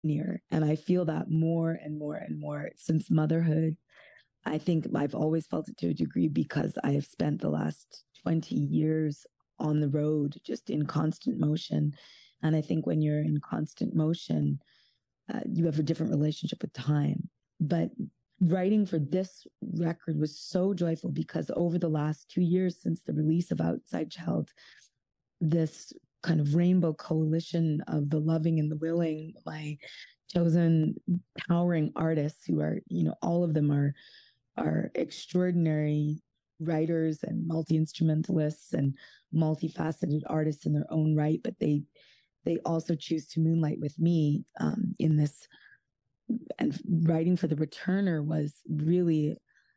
near. And I feel that more and more and more since motherhood. I think I've always felt it to a degree because I have spent the last 20 years on the road, just in constant motion. And I think when you're in constant motion, you have a different relationship with time. But writing for this record was so joyful because over the last 2 years since the release of Outside Child, this kind of rainbow coalition of the loving and the willing, my chosen towering artists who are, all of them are extraordinary writers and multi-instrumentalists and multifaceted artists in their own right, but they also choose to moonlight with me in this. And writing for The Returner was really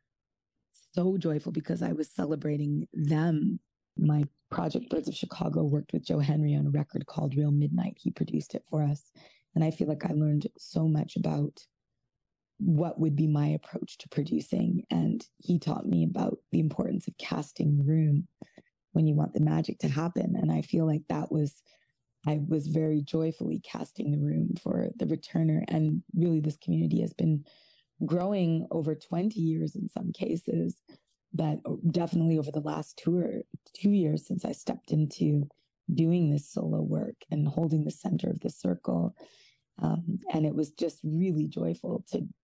so joyful because I was celebrating them. My project Birds of Chicago worked with Joe Henry on a record called Real Midnight. He produced it for us. And I feel like I learned so much about what would be my approach to producing. And he taught me about the importance of casting the room when you want the magic to happen. And I feel like I was very joyfully casting the room for The Returner. And really, this community has been growing over 20 years in some cases, but definitely over the last 2 years since I stepped into doing this solo work and holding the center of the circle. And it was just really joyful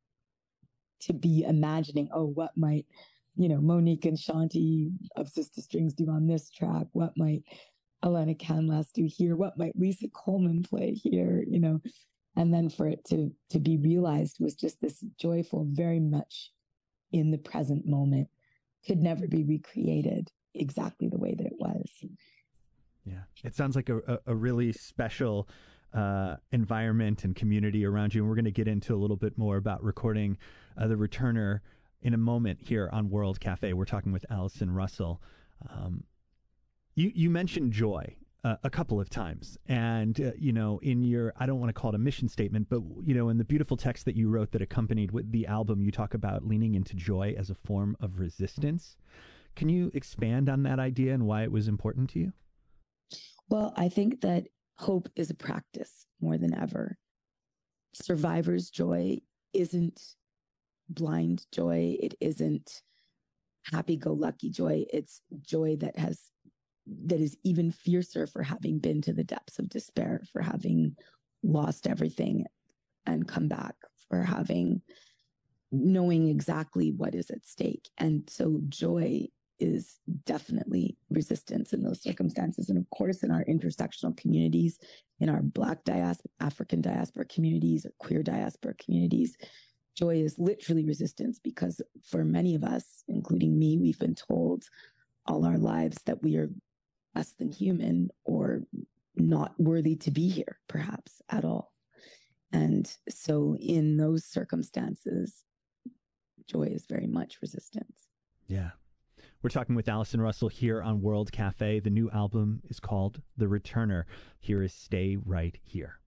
to be imagining, oh, what might, Monique and Shanti of Sister Strings do on this track? What might Alana Canlas do here? What might Lisa Coleman play here? And then for it to be realized was just this joyful, very much in the present moment, could never be recreated exactly the way that it was. Yeah, it sounds like a really special environment and community around you. And we're going to get into a little bit more about recording The Returner in a moment here on World Cafe. We're talking with Allison Russell. You mentioned joy a couple of times. And, in your, I don't want to call it a mission statement, but, in the beautiful text that you wrote that accompanied with the album, you talk about leaning into joy as a form of resistance. Can you expand on that idea and why it was important to you? Well, I think that hope is a practice more than ever. Survivor's joy isn't blind joy. It isn't happy-go-lucky joy. It's joy that is even fiercer for having been to the depths of despair, for having lost everything and come back, for knowing exactly what is at stake. And so joy is definitely resistance in those circumstances. And of course, in our intersectional communities, in our Black diaspora, African diaspora communities, or queer diaspora communities, joy is literally resistance because for many of us, including me, we've been told all our lives that we are less than human or not worthy to be here, perhaps at all. And so in those circumstances, joy is very much resistance. Yeah. We're talking with Allison Russell here on World Cafe. The new album is called The Returner. Here is Stay Right Here.